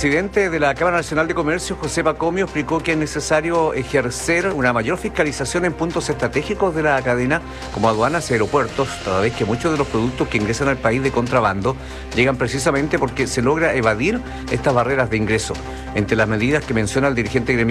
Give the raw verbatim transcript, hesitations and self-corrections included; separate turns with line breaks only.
presidente de la Cámara Nacional de Comercio, José Pacomio, explicó que es necesario ejercer una mayor fiscalización en puntos estratégicos de la cadena, como aduanas y aeropuertos, toda vez que muchos de los productos que ingresan al país de contrabando llegan precisamente porque se logra evadir estas barreras de ingreso. Entre las medidas que menciona el dirigente gremial